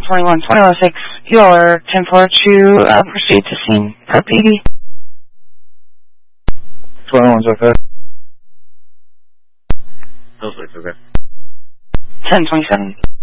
21-2006, your 10-4 to proceed to scene per PD. 21's okay. Feels like okay. 10-27.